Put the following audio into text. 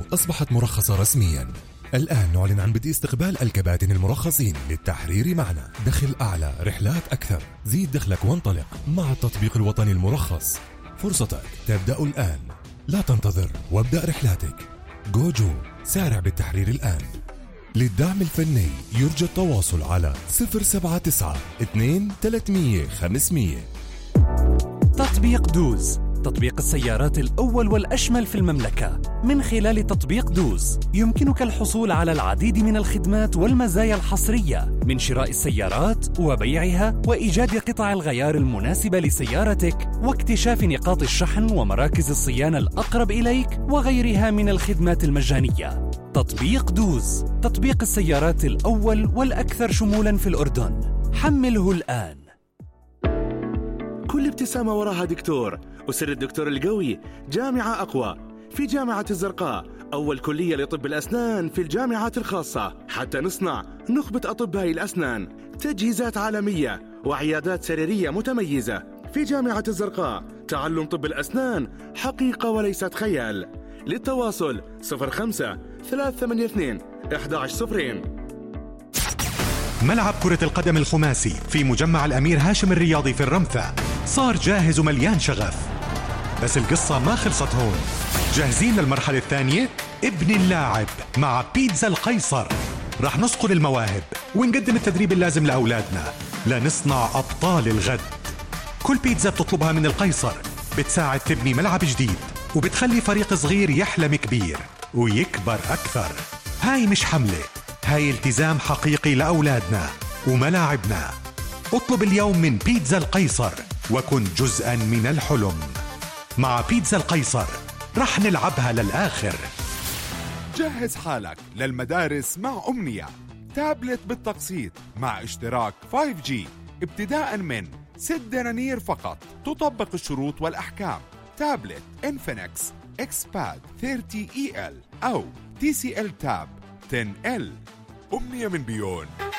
أصبحت مرخصة رسميا. الآن نعلن عن بدء استقبال الكباتن المرخصين للتحرير معنا. دخل أعلى، رحلات أكثر، زيد دخلك وانطلق مع التطبيق الوطني المرخص. فرصتك تبدأ الآن، لا تنتظر وابدأ رحلاتك. جوجو، سارع بالتحرير الآن. للدعم الفني يرجى التواصل على 079 2 300 500. تطبيق دوز، تطبيق السيارات الأول والأشمل في المملكة. من خلال تطبيق دوز يمكنك الحصول على العديد من الخدمات والمزايا الحصرية، من شراء السيارات وبيعها وإيجاد قطع الغيار المناسبة لسيارتك واكتشاف نقاط الشحن ومراكز الصيانة الأقرب إليك وغيرها من الخدمات المجانية. تطبيق دوز، تطبيق السيارات الأول والأكثر شمولاً في الأردن. حمله الآن. كل ابتسامة وراها دكتور، وسر الدكتور القوي جامعة أقوى في جامعة الزرقاء، أول كلية لطب الأسنان في الجامعات الخاصة، حتى نصنع نخبة أطباء الأسنان، تجهيزات عالمية وعيادات سريرية متميزة. في جامعة الزرقاء تعلم طب الأسنان حقيقة وليست خيال. للتواصل 05 382 11 ملعب كرة القدم الخماسي في مجمع الأمير هاشم الرياضي في الرمثة صار جاهز ومليان شغف، بس القصة ما خلصت هون. جاهزين للمرحلة الثانية؟ ابن اللاعب مع بيتزا القيصر. رح نصقل المواهب ونقدم التدريب اللازم لأولادنا لنصنع أبطال الغد. كل بيتزا بتطلبها من القيصر بتساعد تبني ملعب جديد، وبتخلي فريق صغير يحلم كبير ويكبر أكثر. هاي مش حملة، هاي التزام حقيقي لأولادنا وملاعبنا. اطلب اليوم من بيتزا القيصر وكن جزءاً من الحلم. مع بيتزا القيصر رح نلعبها للآخر. جهز حالك للمدارس مع أمنية، تابلت بالتقسيط مع اشتراك 5G ابتداء من 6 دنانير فقط. تطبق الشروط والأحكام. تابلت إنفينكس إكسباد 30EL أو TCL تاب 10L. أمنية من بيون.